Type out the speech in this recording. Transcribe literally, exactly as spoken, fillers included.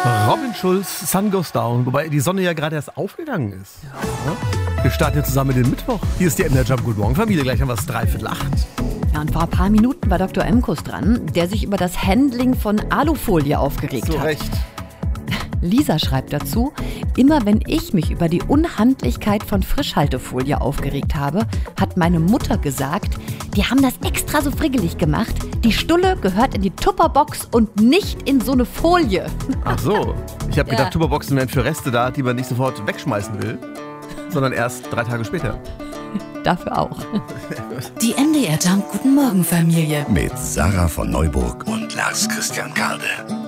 Robin Schulz, Sun Goes Down, wobei die Sonne ja gerade erst aufgegangen ist. Ja. Wir starten jetzt zusammen in den Mittwoch. Hier ist die M D R Jump. Guten Morgen, Familie. Gleich haben wir es dreiviertel acht. Ja, und vor ein paar Minuten war Doktor Emkus dran, der sich über das Handling von Alufolie aufgeregt Zu hat. Recht. Lisa schreibt dazu, immer wenn ich mich über die Unhandlichkeit von Frischhaltefolie aufgeregt habe, hat meine Mutter gesagt, die haben das extra so friggelig gemacht. Die Stulle gehört in die Tupperbox und nicht in so eine Folie. Ach so. Ich habe Ja. gedacht, Tupperboxen wären für Reste da, die man nicht sofort wegschmeißen will, sondern erst drei Tage später. Dafür auch. Die M D R Jump Guten Morgen Familie. Mit Sarah von Neuburg und Lars Christian Karde.